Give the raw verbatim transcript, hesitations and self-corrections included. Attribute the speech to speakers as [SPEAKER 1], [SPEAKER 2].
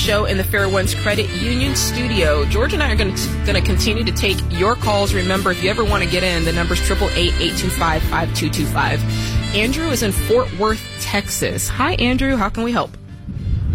[SPEAKER 1] Show in the Fairwinds Credit Union studio. George and I are going to continue to take your calls. Remember, if you ever want to get in, the number's eight eight eight, eight two five, five two two five. Andrew is in Fort Worth, Texas. Hi, Andrew. How can we help?